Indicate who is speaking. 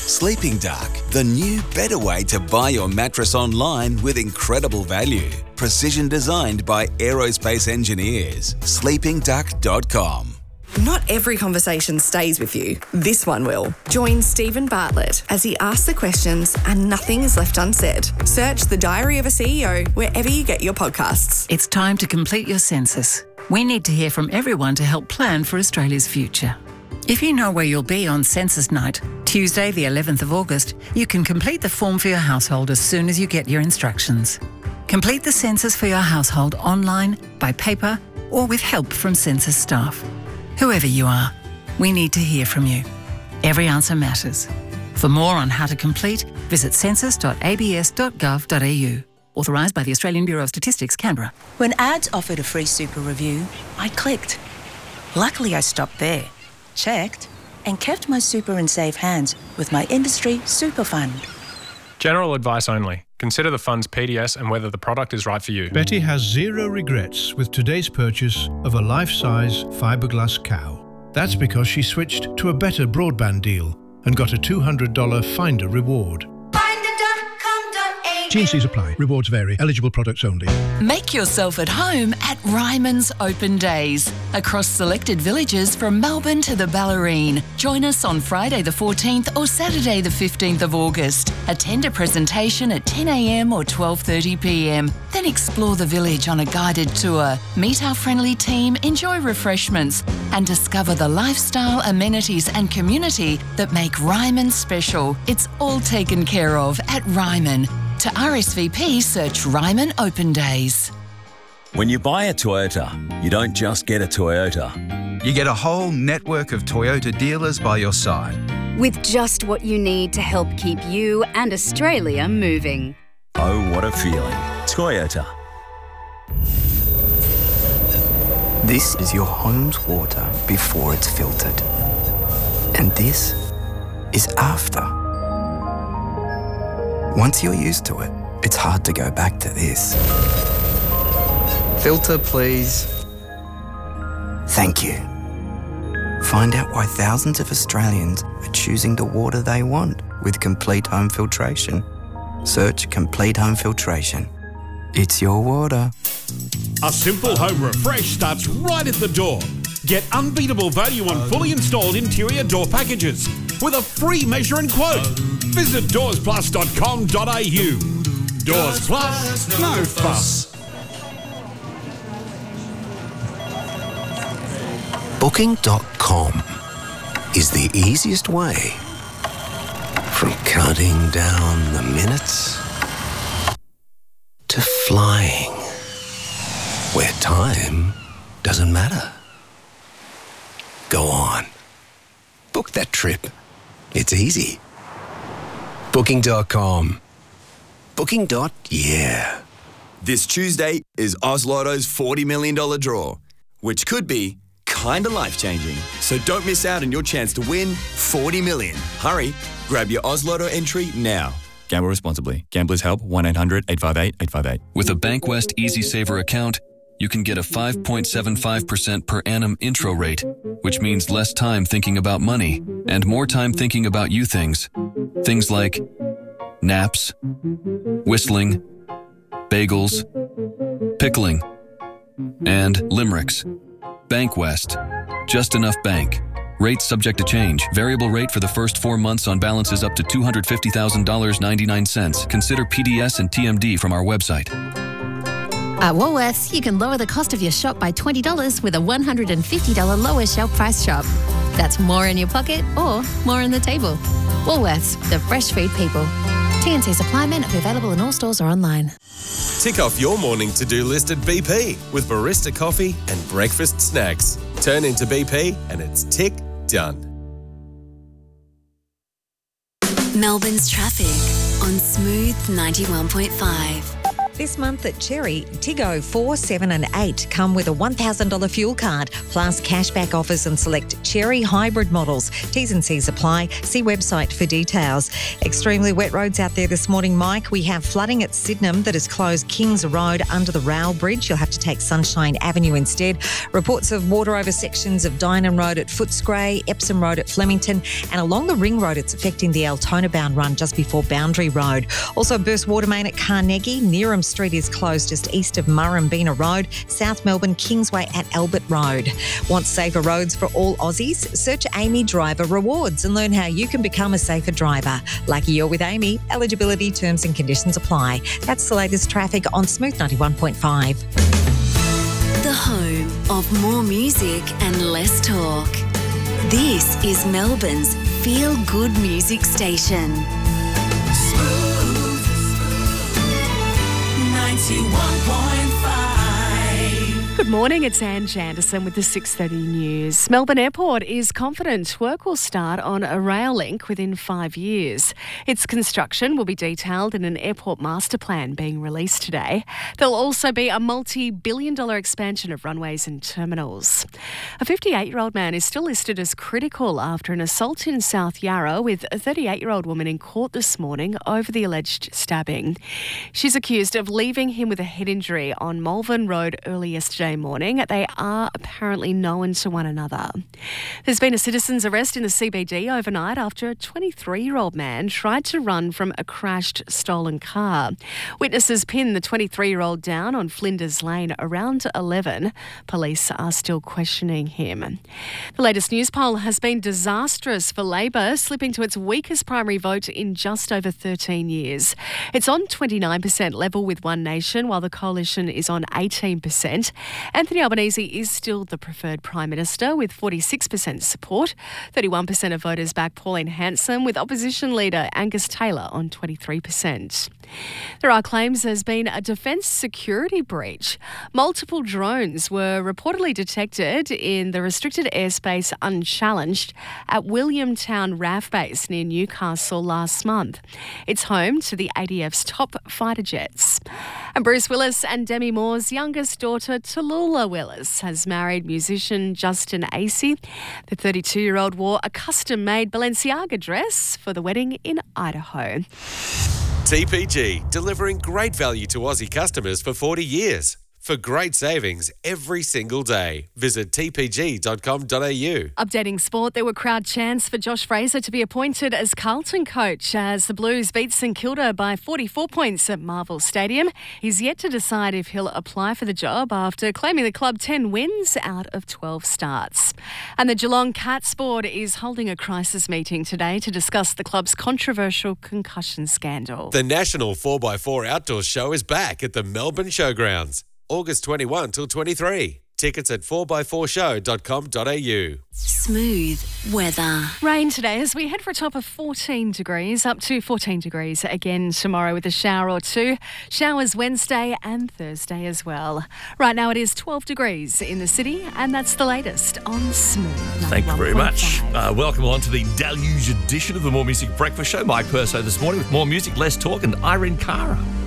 Speaker 1: Sleeping Duck, the new, better way to buy your mattress online with incredible value. Precision designed by aerospace engineers. sleepingduck.com.
Speaker 2: Not every conversation stays with you. This one will. Join Stephen Bartlett as he asks the questions and nothing is left unsaid. Search The Diary of a CEO wherever you get your podcasts.
Speaker 3: It's time to complete your census. We need to hear from everyone to help plan for Australia's future. If you know where you'll be on census night, Tuesday the 11th of August, you can complete the form for your household as soon as you get your instructions. Complete the census for your household online, by paper, or with help from census staff. Whoever you are, we need to hear from you. Every answer matters. For more on how to complete, visit census.abs.gov.au. Authorised by the Australian Bureau of Statistics, Canberra.
Speaker 4: When ads offered a free super review, I clicked. Luckily, I stopped there, checked, and kept my super in safe hands with my industry super fund.
Speaker 5: General advice only. Consider the fund's PDS and whether the product is right for you.
Speaker 6: Betty has zero regrets with today's purchase of a life-size fiberglass cow. That's because she switched to a better broadband deal and got a $200 Finder reward. T&Cs apply. Rewards vary. Eligible products only.
Speaker 7: Make yourself at home at Ryman's Open Days. Across selected villages from Melbourne to the Ballerine. Join us on Friday the 14th or Saturday the 15th of August. Attend a presentation at 10 a.m. or 12:30 p.m. Then explore the village on a guided tour. Meet our friendly team, enjoy refreshments and discover the lifestyle, amenities and community that make Ryman special. It's all taken care of at Ryman. To RSVP, search Ryman Open Days.
Speaker 8: When you buy a Toyota, you don't just get a Toyota.
Speaker 9: You get a whole network of Toyota dealers by your side.
Speaker 10: With just what you need to help keep you and Australia moving.
Speaker 8: Oh, what a feeling. Toyota.
Speaker 11: This is your home's water before it's filtered. And this is after. Once you're used to it, it's hard to go back to this. Filter, please. Thank you. Find out why thousands of Australians are choosing the water they want with Complete Home Filtration. Search Complete Home Filtration. It's your water.
Speaker 12: A simple home refresh starts right at the door. Get unbeatable value on fully installed interior door packages with a free measure and quote. Visit doorsplus.com.au. Doors Plus, no fuss.
Speaker 13: Booking.com is the easiest way from counting down the minutes to flying where time doesn't matter. Go on. Book that trip. It's easy. Booking.com. Booking.yeah.
Speaker 14: This Tuesday is Oz Lotto's $40 million draw, which could be kinda life-changing. So don't miss out on your chance to win $40 million. Hurry, grab your Oz Lotto entry now.
Speaker 15: Gamble responsibly. Gamblers Help 1-800-858-858.
Speaker 16: With a Bankwest Easy Saver account, you can get a 5.75% per annum intro rate, which means less time thinking about money and more time thinking about you things. Things like naps, whistling, bagels, pickling, and limericks. Bankwest. Just enough bank. Rates subject to change. Variable rate for the first 4 months on balances up to $250,000.99. Consider PDS and TMD from our website.
Speaker 17: At Woolworths, you can lower the cost of your shop by $20 with a $150 lower shelf price shop. That's more in your pocket or more on the table. Woolworths, the fresh food people. T&C supply may not be available in all stores or online.
Speaker 18: Tick off your morning to-do list at BP with barista coffee and breakfast snacks. Turn into BP and it's tick done.
Speaker 19: Melbourne's traffic on Smooth 91.5.
Speaker 20: This month at Cherry, Tiggo 4, 7 and 8 come with a $1,000 fuel card, plus cashback offers and select Cherry hybrid models. T's and C's apply. See website for details. Extremely wet roads out there this morning, Mike. We have flooding at Sydenham that has closed Kings Road under the Rowell Bridge. You'll have to take Sunshine Avenue instead. Reports of water over sections of Dynon Road at Footscray, Epsom Road at Flemington, and along the Ring Road, it's affecting the Altona bound run just before Boundary Road. Also, burst water main at Carnegie. Neerim Street is closed just east of Murrumbina Road. South Melbourne, Kingsway at Albert Road. Want safer roads for all Aussies? Search Amy Driver Rewards and learn how you can become a safer driver. Lucky you're with Amy. Eligibility, terms and conditions apply. That's the latest traffic on Smooth 91.5.
Speaker 19: The home of more music and less talk. This is Melbourne's feel-good music station.
Speaker 21: Smooth 91.5.
Speaker 22: Good morning, it's Anne Janderson with the 6:30 News. Melbourne Airport is confident work will start on a rail link within 5 years. Its construction will be detailed in an airport master plan being released today. There'll also be a multi-billion-dollar expansion of runways and terminals. A 58-year-old man is still listed as critical after an assault in South Yarra, with a 38-year-old woman in court this morning over the alleged stabbing. She's accused of leaving him with a head injury on Malvern Road early yesterday morning. They are apparently known to one another. There's been a citizen's arrest in the CBD overnight after a 23-year-old man tried to run from a crashed stolen car. Witnesses pinned the 23-year-old down on Flinders Lane around 11. Police are still questioning him. The latest news poll has been disastrous for Labor, slipping to its weakest primary vote in just over 13 years. It's on 29% level with One Nation, while the coalition is on 18%. Anthony Albanese is still the preferred Prime Minister with 46% support. 31% of voters back Pauline Hanson, with opposition leader Angus Taylor on 23%. There are claims there's been a defence security breach. Multiple drones were reportedly detected in the restricted airspace Unchallenged at Williamtown RAF base near Newcastle last month. It's home to the ADF's top fighter jets. And Bruce Willis and Demi Moore's youngest daughter, Tallulah Willis, has married musician Justin Acey. The 32-year-old wore a custom-made Balenciaga dress for the wedding in Idaho.
Speaker 18: TPG, delivering great value to Aussie customers for 40 years. For great savings every single day, visit tpg.com.au.
Speaker 22: Updating sport, there were crowd chants for Josh Fraser to be appointed as Carlton coach as the Blues beat St Kilda by 44 points at Marvel Stadium. He's yet to decide if he'll apply for the job after claiming the club 10 wins out of 12 starts. And the Geelong Cats board is holding a crisis meeting today to discuss the club's controversial concussion scandal.
Speaker 18: The National 4x4 Outdoor Show is back at the Melbourne Showgrounds, August 21 till 23. Tickets at 4x4show.com.au.
Speaker 19: Smooth weather.
Speaker 22: Rain today as we head for a top of 14 degrees, up to 14 degrees again tomorrow with a shower or two. Showers Wednesday and Thursday as well. Right now it is 12 degrees in the city, and that's the latest on Smooth.
Speaker 23: Thank you very much. Welcome along to the Deluge edition of the More Music Breakfast Show. Mike Perso this morning with more music, less talk, and Irene Cara.